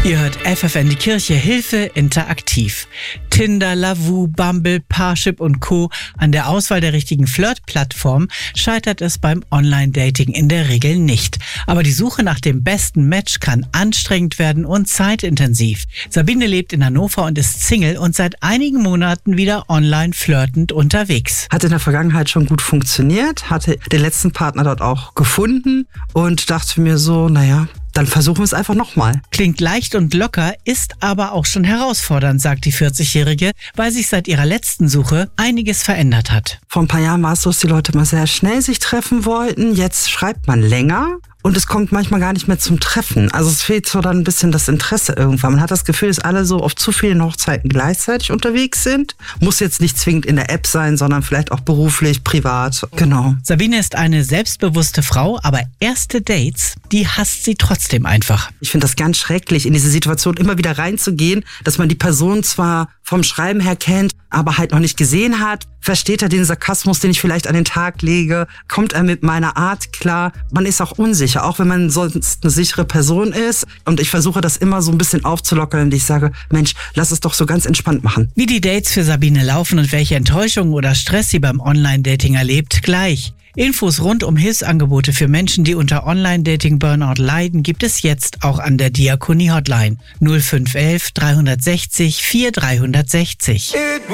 Ihr hört FFN die Kirche, Hilfe interaktiv. Tinder, Lavu, Bumble, Parship und Co. An der Auswahl der richtigen Flirt-Plattform scheitert es beim Online-Dating in der Regel nicht. Aber die Suche nach dem besten Match kann anstrengend werden und zeitintensiv. Sabine lebt in Hannover und ist Single und seit einigen Monaten wieder online flirtend unterwegs. Hat in der Vergangenheit schon gut funktioniert, hatte den letzten Partner dort auch gefunden und dachte mir so, dann versuchen wir es einfach nochmal. Klingt leicht und locker, ist aber auch schon herausfordernd, sagt die 40-Jährige, weil sich seit ihrer letzten Suche einiges verändert hat. Vor ein paar Jahren war es so, dass die Leute mal sehr schnell sich treffen wollten. Jetzt schreibt man länger. Und es kommt manchmal gar nicht mehr zum Treffen. Also es fehlt so dann ein bisschen das Interesse irgendwann. Man hat das Gefühl, dass alle so auf zu vielen Hochzeiten gleichzeitig unterwegs sind. Muss jetzt nicht zwingend in der App sein, sondern vielleicht auch beruflich, privat. Genau. Sabine ist eine selbstbewusste Frau, aber erste Dates, die hasst sie trotzdem einfach. Ich finde das ganz schrecklich, in diese Situation immer wieder reinzugehen, dass man die Person zwar vom Schreiben her kennt, aber halt noch nicht gesehen hat. Versteht er den Sarkasmus, den ich vielleicht an den Tag lege? Kommt er mit meiner Art klar? Man ist auch unsicher, auch wenn man sonst eine sichere Person ist. Und ich versuche das immer so ein bisschen aufzulockern, indem ich sage, Mensch, lass es doch so ganz entspannt machen. Wie die Dates für Sabine laufen und welche Enttäuschungen oder Stress sie beim Online-Dating erlebt, gleich. Infos rund um Hilfsangebote für Menschen, die unter Online-Dating-Burnout leiden, gibt es jetzt auch an der Diakonie-Hotline 0511 360 4360.